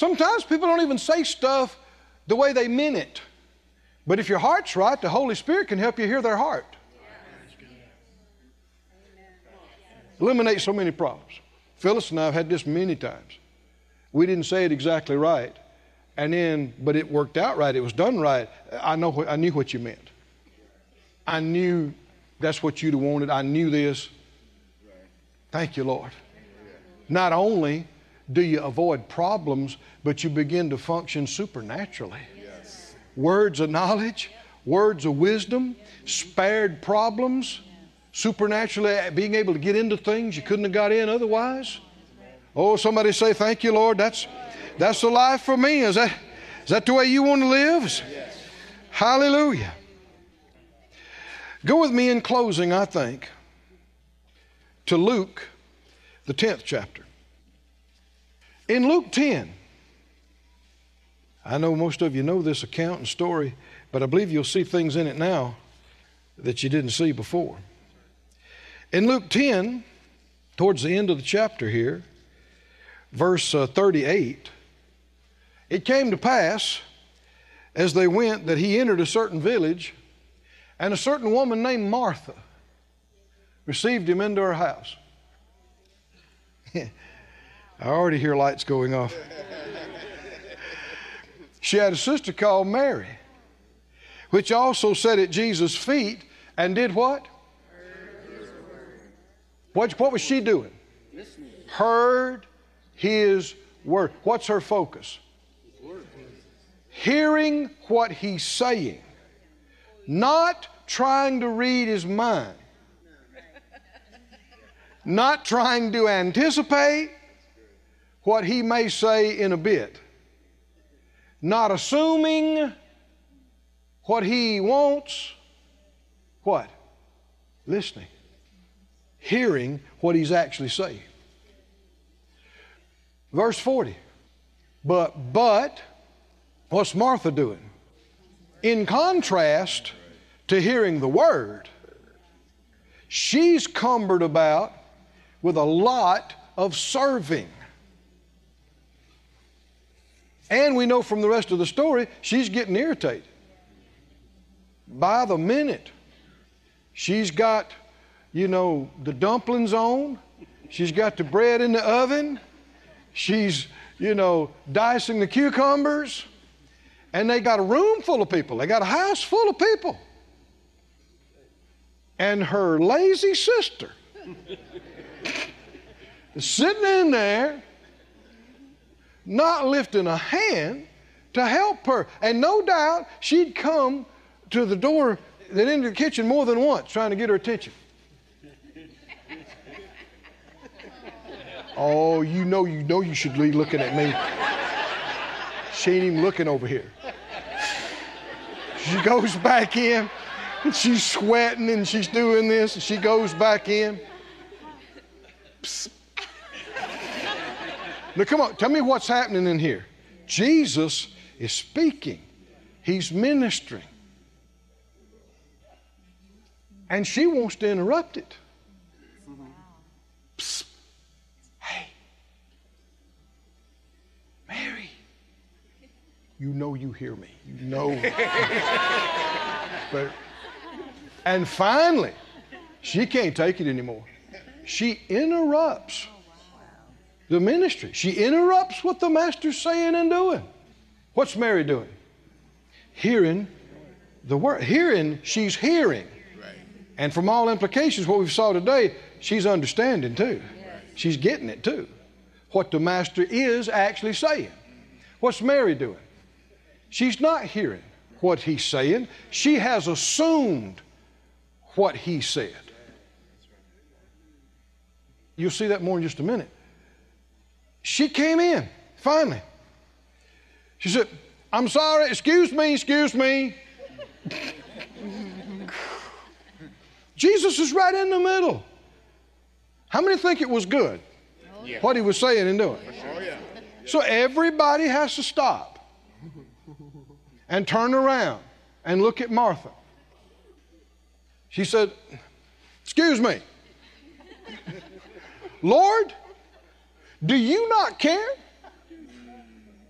Sometimes people don't even say stuff the way they mean it. But if your heart's right, the Holy Spirit can help you hear their heart. Eliminate so many problems. Phyllis and I have had this many times. We didn't say it exactly right, but it worked out right. It was done right. I knew what you meant. I knew that's what you'd have wanted. I knew this. Thank you, Lord. Not only do you avoid problems, but you begin to function supernaturally. Yes. Words of knowledge, words of wisdom, spared problems, supernaturally being able to get into things you couldn't have got in otherwise. Oh, somebody say, thank you, Lord. That's the life for me. Is that the way you want to live? Yes. Hallelujah. Go with me in closing, I think, to Luke, the 10th chapter. In Luke 10, I know most of you know this account and story, but I believe you'll see things in it now that you didn't see before. In Luke 10, towards the end of the chapter here, verse 38, it came to pass as they went that he entered a certain village, and a certain woman named Martha received him into her house. I already hear lights going off. She had a sister called Mary, which also sat at Jesus' feet and did what? What was she doing? Heard his word. What's her focus? Hearing what he's saying. Not trying to read his mind. Not trying to anticipate what he may say in a bit. Not assuming what he wants. What? Listening. Hearing what he's actually saying. Verse 40. But what's Martha doing? In contrast to hearing the word, she's cumbered about with a lot of serving. And we know from the rest of the story, she's getting irritated. By the minute, she's got, the dumplings on. She's got the bread in the oven. She's, dicing the cucumbers. And they got a room full of people. They got a house full of people. And her lazy sister is sitting in there, not lifting a hand to help her. And no doubt she'd come to the door that into the kitchen more than once trying to get her attention. Oh, you know you should be looking at me. She ain't even looking over here. She goes back in and she's sweating and she's doing this and she goes back in. Psst. Now come on, tell me what's happening in here. Jesus is speaking. He's ministering. And she wants to interrupt it. Psst. Hey, Mary, you know you hear me. You know. And finally, she can't take it anymore. She interrupts the ministry. She interrupts what the master's saying and doing. What's Mary doing? Hearing the word. She's hearing. And from all implications, what we saw today, she's understanding too. She's getting it too. What the master is actually saying. What's Mary doing? She's not hearing what he's saying. She has assumed what he said. You'll see that more in just a minute. She came in, finally. She said, I'm sorry, excuse me. Jesus is right in the middle. How many think it was good, what he was saying and doing? So everybody has to stop and turn around and look at Martha. She said, excuse me. Lord, do you not care